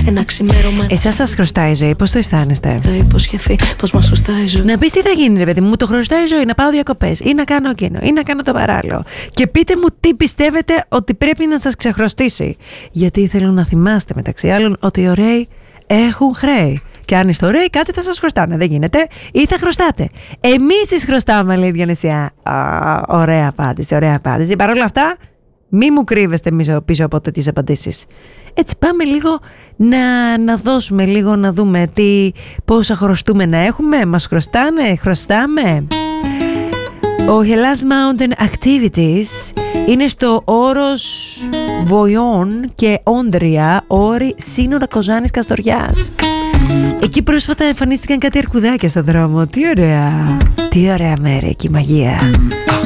ένα ξημέρωμα. Εσάς σας χρωστάει η ζωή, πώς το αισθάνεστε? Θα υποσχεθεί πως μας χρωστάει η ζωή. Να πεις τι θα γίνει, ρε παιδί μου, το χρωστάει η ζωή, να πάω διακοπές ή να κάνω εκείνο ή να κάνω το παράλληλο. Και πείτε μου τι πιστεύετε ότι πρέπει να σας ξεχρωστήσει. Γιατί θέλω να θυμάστε μεταξύ άλλων ότι οι ωραίοι έχουν χρέη. Και αν είστε ωραίοι, κάτι θα σας χρωστάνε. Δεν γίνεται. Ή θα χρωστάτε. Εμείς τις χρωστάμε, λέει η Διονυσία. Ωραία απάντηση, ωραία απάντηση. Παρ' όλα αυτά, μη μου κρύβεστε πίσω από τις απαντήσεις. Έτσι πάμε λίγο να δώσουμε λίγο, να δούμε πόσα χρωστούμε να έχουμε. Μας χρωστάμε. Ο Hellas Mountain Activities είναι στο όρος Βοϊών και Όντρια, όρη σύνορα Κοζάνης Καστοριάς. Εκεί πρόσφατα εμφανίστηκαν κάτι αρκουδάκια στον δρόμο. Τι ωραία! Τι ωραία μέρη εκεί, μαγεία!